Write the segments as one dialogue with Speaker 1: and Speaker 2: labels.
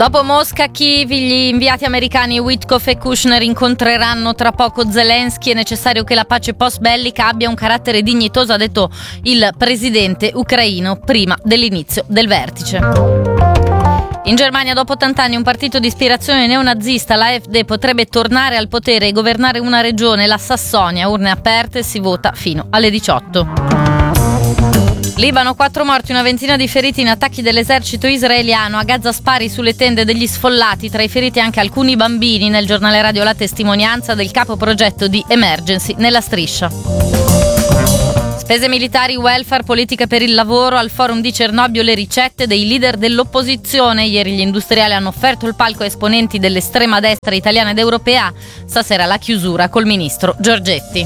Speaker 1: Dopo Mosca, Kiev, gli inviati americani Witkoff e Kushner incontreranno tra poco Zelensky. È necessario che la pace post-bellica abbia un carattere dignitoso, ha detto il presidente ucraino prima dell'inizio del vertice. In Germania, dopo 80 anni, un partito di ispirazione neonazista, l'AfD, potrebbe tornare al potere e governare una regione, la Sassonia. Urne aperte, si vota fino alle 18. Libano, 4 morti, una ventina di feriti in attacchi dell'esercito israeliano. A Gaza spari sulle tende degli sfollati, tra i feriti anche alcuni bambini. Nel giornale radio la testimonianza del capo progetto di Emergency nella striscia. Spese militari, welfare, politica per il lavoro. Al forum di Cernobbio le ricette dei leader dell'opposizione. Ieri gli industriali hanno offerto il palco a esponenti dell'estrema destra italiana ed europea. Stasera la chiusura col ministro Giorgetti.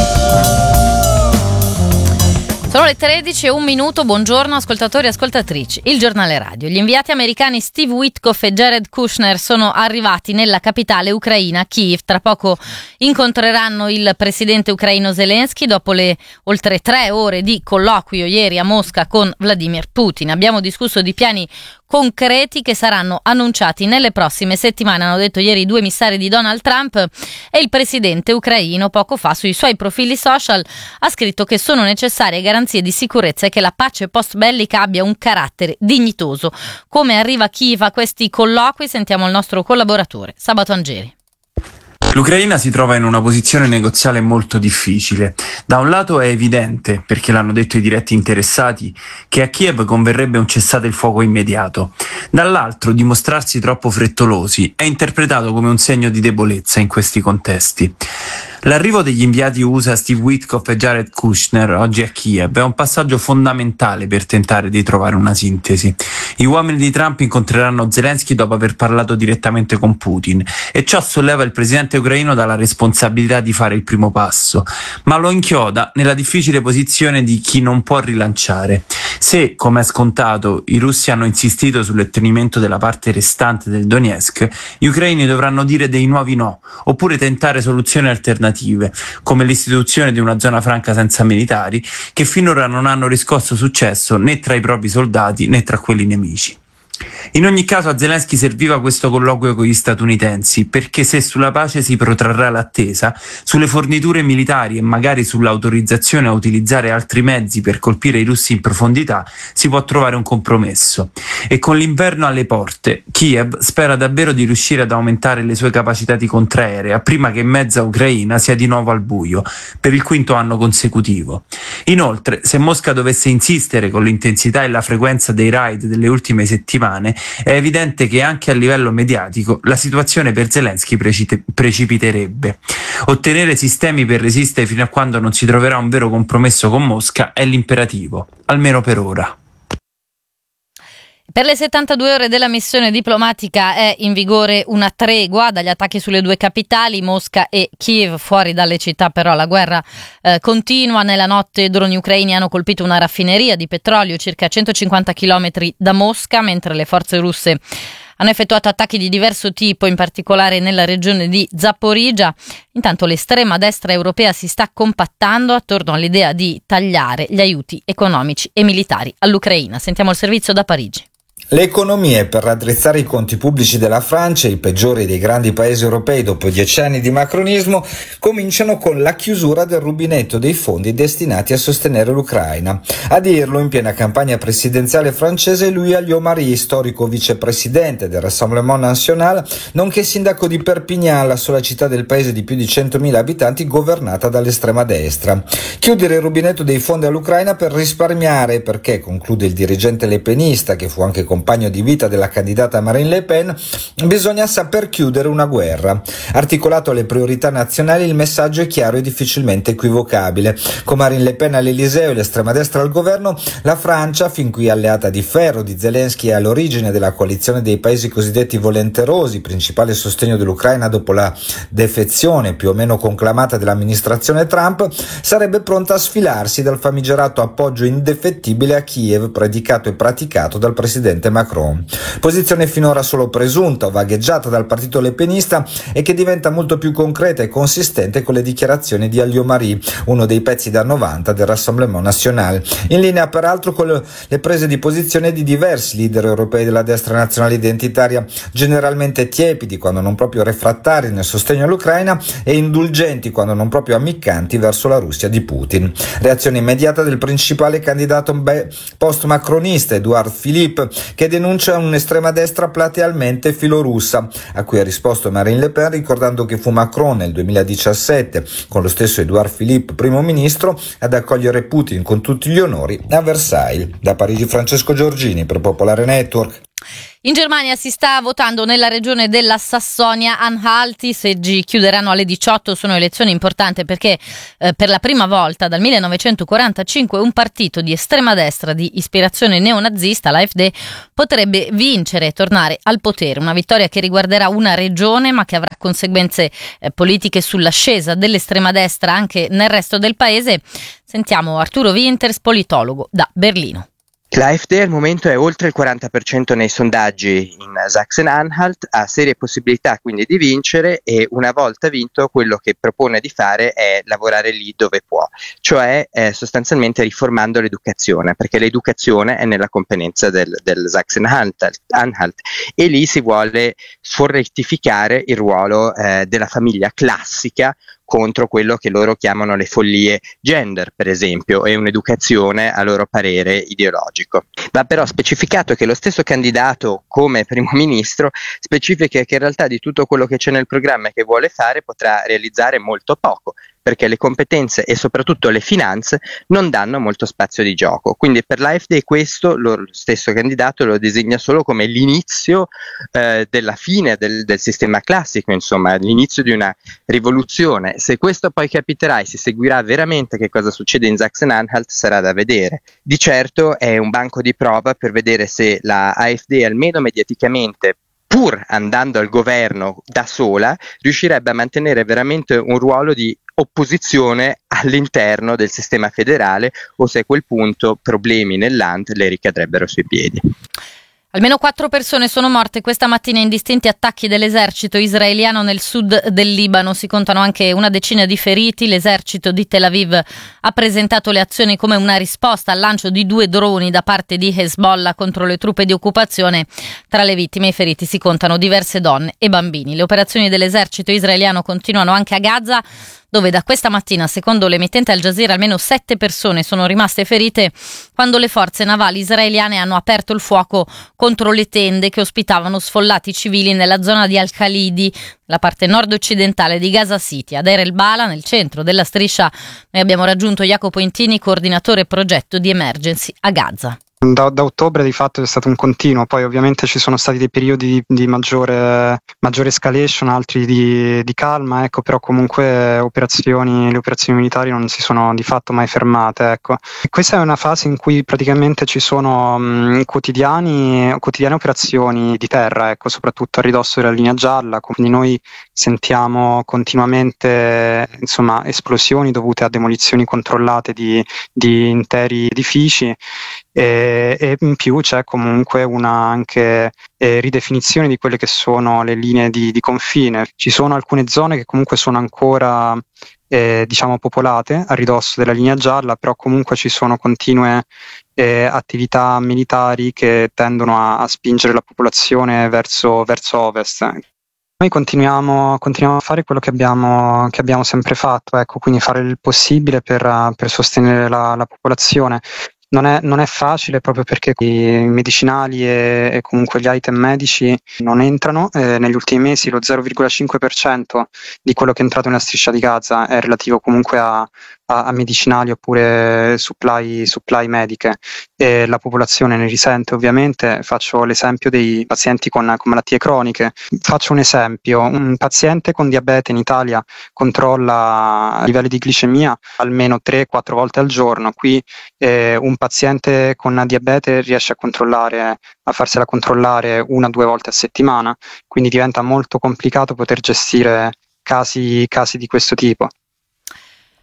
Speaker 1: Sono le 13:01. Buongiorno ascoltatori e ascoltatrici. Il giornale radio. Gli inviati americani Steve Witkoff e Jared Kushner sono arrivati nella capitale ucraina, Kiev. Tra poco incontreranno il presidente ucraino Zelensky dopo le oltre 3 ore di colloquio ieri a Mosca con Vladimir Putin. Abbiamo discusso di piani concreti che saranno annunciati nelle prossime settimane, hanno detto ieri i 2 emissari di Donald Trump, e il presidente ucraino poco fa sui suoi profili social ha scritto che sono necessarie garanzie di sicurezza e che la pace post-bellica abbia un carattere dignitoso. Come arriva Kiev a questi colloqui? Sentiamo il nostro collaboratore Sabato Angeri.
Speaker 2: L'Ucraina si trova in una posizione negoziale molto difficile. Da un lato è evidente, perché l'hanno detto i diretti interessati, che a Kiev converrebbe un cessate il fuoco immediato. Dall'altro, dimostrarsi troppo frettolosi è interpretato come un segno di debolezza in questi contesti. L'arrivo degli inviati USA Steve Witkoff e Jared Kushner oggi a Kiev è un passaggio fondamentale per tentare di trovare una sintesi. Gli uomini di Trump incontreranno Zelensky dopo aver parlato direttamente con Putin e ciò solleva il presidente ucraino dalla responsabilità di fare il primo passo, ma lo inchioda nella difficile posizione di chi non può rilanciare. Se, come è scontato, i russi hanno insistito sull'ottenimento della parte restante del Donetsk, gli ucraini dovranno dire dei nuovi no, oppure tentare soluzioni alternative, come l'istituzione di una zona franca senza militari, che finora non hanno riscosso successo né tra i propri soldati né tra quelli nemici. In ogni caso a Zelensky serviva questo colloquio con gli statunitensi, perché se sulla pace si protrarrà l'attesa, sulle forniture militari e magari sull'autorizzazione a utilizzare altri mezzi per colpire i russi in profondità, si può trovare un compromesso. E con l'inverno alle porte, Kiev spera davvero di riuscire ad aumentare le sue capacità di contraerea prima che mezza Ucraina sia di nuovo al buio, per il 5º anno consecutivo. Inoltre, se Mosca dovesse insistere con l'intensità e la frequenza dei raid delle ultime settimane, è evidente che anche a livello mediatico la situazione per Zelensky precipiterebbe. Ottenere sistemi per resistere fino a quando non si troverà un vero compromesso con Mosca è l'imperativo, almeno per ora.
Speaker 1: Per le 72 ore della missione diplomatica è in vigore una tregua dagli attacchi sulle 2 capitali, Mosca e Kiev. Fuori dalle città però la guerra continua. Nella notte droni ucraini hanno colpito una raffineria di petrolio circa 150 km da Mosca, mentre le forze russe hanno effettuato attacchi di diverso tipo, in particolare nella regione di Zaporizhzhia. Intanto l'estrema destra europea si sta compattando attorno all'idea di tagliare gli aiuti economici e militari all'Ucraina. Sentiamo il servizio da Parigi.
Speaker 3: Le economie per raddrizzare i conti pubblici della Francia, i peggiori dei grandi paesi europei dopo 10 anni di macronismo, cominciano con la chiusura del rubinetto dei fondi destinati a sostenere l'Ucraina. A dirlo in piena campagna presidenziale francese Louis Alliot-Marie, storico vicepresidente del Rassemblement National, nonché sindaco di Perpignan, la sola città del paese di più di 100.000 abitanti governata dall'estrema destra. Chiudere il rubinetto dei fondi all'Ucraina per risparmiare, perché, conclude il dirigente lepenista, che fu anche compagno di vita della candidata Marine Le Pen, bisogna saper chiudere una guerra. Articolato alle priorità nazionali, il messaggio è chiaro e difficilmente equivocabile. Con Marine Le Pen all'Eliseo e l'estrema destra al governo, la Francia, fin qui alleata di ferro di Zelensky e all'origine della coalizione dei paesi cosiddetti volenterosi, principale sostegno dell'Ucraina dopo la defezione più o meno conclamata dell'amministrazione Trump, sarebbe pronta a sfilarsi dal famigerato appoggio indefettibile a Kiev predicato e praticato dal presidente presidente Macron. Posizione finora solo presunta o vagheggiata dal partito lepenista e che diventa molto più concreta e consistente con le dichiarazioni di Alliot-Marie, uno dei pezzi da 90 del Rassemblement National, in linea peraltro con le prese di posizione di diversi leader europei della destra nazionale identitaria, generalmente tiepidi quando non proprio refrattari nel sostegno all'Ucraina e indulgenti quando non proprio ammiccanti verso la Russia di Putin. Reazione immediata del principale candidato post-macronista Édouard Philippe, che denuncia un'estrema destra platealmente filorussa, a cui ha risposto Marine Le Pen ricordando che fu Macron nel 2017, con lo stesso Édouard Philippe primo ministro, ad accogliere Putin con tutti gli onori a Versailles. Da Parigi Francesco Giorgini per Popolare Network.
Speaker 1: In Germania si sta votando nella regione della Sassonia-Anhalt, i seggi chiuderanno alle 18, sono elezioni importanti perché per la prima volta dal 1945 un partito di estrema destra di ispirazione neonazista, l'AfD, potrebbe vincere e tornare al potere, una vittoria che riguarderà una regione ma che avrà conseguenze politiche sull'ascesa dell'estrema destra anche nel resto del paese. Sentiamo Arturo Winters, politologo da Berlino.
Speaker 4: L'AfD al momento è oltre il 40% nei sondaggi in Sachsen-Anhalt, ha serie possibilità quindi di vincere e una volta vinto quello che propone di fare è lavorare lì dove può, cioè sostanzialmente riformando l'educazione, perché l'educazione è nella competenza del Sachsen-Anhalt e lì si vuole forrettificare il ruolo della famiglia classica contro quello che loro chiamano le follie gender, per esempio, e un'educazione a loro parere ideologico. Va però specificato che lo stesso candidato come primo ministro specifica che in realtà di tutto quello che c'è nel programma e che vuole fare potrà realizzare molto poco, perché le competenze e soprattutto le finanze non danno molto spazio di gioco. Quindi per l'AfD questo lo stesso candidato lo designa solo come l'inizio della fine del sistema classico, insomma l'inizio di una rivoluzione. Se questo poi capiterà e si seguirà veramente che cosa succede in Sachsen-Anhalt sarà da vedere. Di certo è un banco di prova per vedere se la AfD almeno mediaticamente, pur andando al governo da sola, riuscirebbe a mantenere veramente un ruolo di opposizione all'interno del sistema federale o se a quel punto problemi nel Land le ricadrebbero sui piedi.
Speaker 1: Almeno 4 persone sono morte questa mattina in distinti attacchi dell'esercito israeliano nel sud del Libano. Si contano anche una decina di feriti. L'esercito di Tel Aviv ha presentato le azioni come una risposta al lancio di 2 droni da parte di Hezbollah contro le truppe di occupazione. Tra le vittime e i feriti si contano diverse donne e bambini. Le operazioni dell'esercito israeliano continuano anche a Gaza, dove da questa mattina, secondo l'emittente Al Jazeera, almeno 7 persone sono rimaste ferite quando le forze navali israeliane hanno aperto il fuoco contro le tende che ospitavano sfollati civili nella zona di Al-Khalidi, la parte nord-occidentale di Gaza City. Ad Deir el-Bala, nel centro della striscia, noi abbiamo raggiunto Jacopo Intini, coordinatore progetto di Emergency a Gaza.
Speaker 5: Da ottobre di fatto è stato un continuo, poi ovviamente ci sono stati dei periodi di maggiore escalation, altri di calma, ecco, però comunque le operazioni militari non si sono di fatto mai fermate, ecco. E questa è una fase in cui praticamente ci sono quotidiane operazioni di terra, ecco, soprattutto a ridosso della linea gialla, quindi noi sentiamo continuamente insomma esplosioni dovute a demolizioni controllate di interi edifici. E in più c'è comunque una anche ridefinizione di quelle che sono le linee di confine. Ci sono alcune zone che comunque sono ancora diciamo popolate a ridosso della linea gialla, però comunque ci sono continue attività militari che tendono a spingere la popolazione verso ovest. Noi continuiamo a fare quello che abbiamo sempre fatto, ecco, quindi fare il possibile per sostenere la popolazione. Non è facile proprio perché i medicinali e comunque gli item medici non entrano. Negli ultimi mesi lo 0,5% di quello che è entrato nella striscia di Gaza è relativo comunque a medicinali oppure supply mediche, e la popolazione ne risente ovviamente. Faccio l'esempio dei pazienti con malattie croniche. Faccio un esempio: un paziente con diabete in Italia controlla i livelli di glicemia almeno 3-4 volte al giorno. Qui un paziente con diabete riesce a farsela controllare 1-2 volte a settimana, quindi diventa molto complicato poter gestire casi di questo tipo.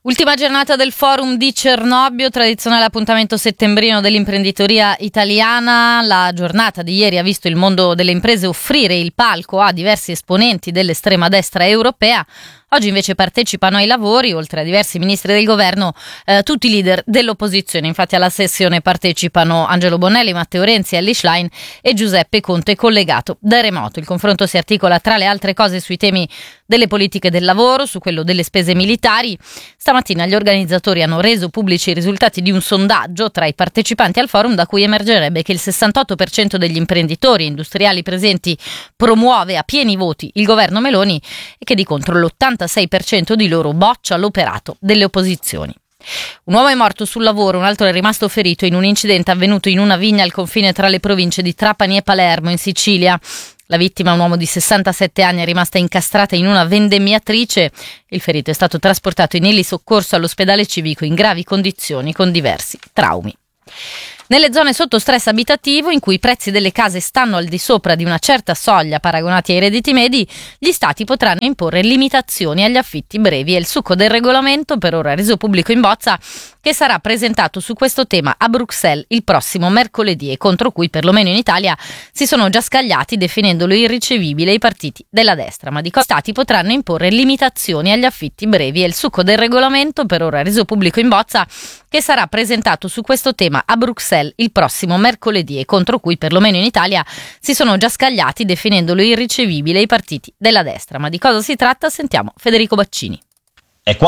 Speaker 1: Ultima giornata del forum di Cernobbio, tradizionale appuntamento settembrino dell'imprenditoria italiana. La giornata di ieri ha visto il mondo delle imprese offrire il palco a diversi esponenti dell'estrema destra europea. Oggi invece partecipano ai lavori, oltre a diversi ministri del governo, tutti i leader dell'opposizione. Infatti alla sessione partecipano Angelo Bonelli, Matteo Renzi, Elly Schlein e Giuseppe Conte, collegato da remoto. Il confronto si articola tra le altre cose sui temi delle politiche del lavoro, su quello delle spese militari. Stamattina gli organizzatori hanno reso pubblici i risultati di un sondaggio tra i partecipanti al forum, da cui emergerebbe che il 68% degli imprenditori industriali presenti promuove a pieni voti il governo Meloni e che di contro l'86% di loro boccia l'operato delle opposizioni. Un uomo è morto sul lavoro, un altro è rimasto ferito in un incidente avvenuto in una vigna al confine tra le province di Trapani e Palermo, in Sicilia. La vittima, un uomo di 67 anni, è rimasta incastrata in una vendemmiatrice. Il ferito è stato trasportato in elisoccorso all'ospedale civico in gravi condizioni con diversi traumi. Nelle zone sotto stress abitativo, in cui i prezzi delle case stanno al di sopra di una certa soglia paragonati ai redditi medi, gli stati potranno imporre limitazioni agli affitti brevi. È il succo del regolamento, per ora reso pubblico in bozza, che sarà presentato su questo tema a Bruxelles il prossimo mercoledì e contro cui, perlomeno in Italia, si sono già scagliati definendolo irricevibile i partiti della destra. Ma di cosa stati potranno imporre limitazioni agli affitti brevi? È il succo del regolamento, per ora reso pubblico in bozza, che sarà presentato su questo tema a Bruxelles il prossimo mercoledì e contro cui, perlomeno in Italia, si sono già scagliati definendolo irricevibile i partiti della destra. Ma di cosa si tratta? Sentiamo Federico Baccini.